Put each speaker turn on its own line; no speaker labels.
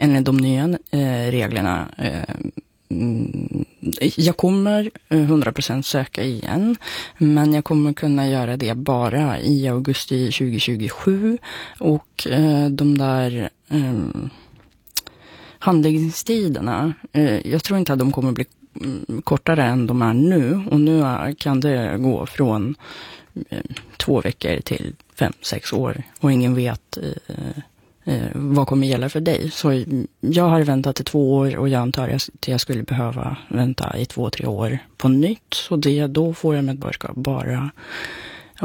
enligt de nya reglerna. Jag kommer 100% söka igen, men jag kommer kunna göra det bara i augusti 2027 och de där handläggningstiderna, jag tror inte att de kommer bli kortare än de är nu, och nu kan det gå från 2 veckor till 5-6 år och ingen vet vad kommer gälla för dig. Så jag har väntat i 2 år och jag antar att jag skulle behöva vänta i 2-3 år på nytt. Så då får jag medborgarskap bara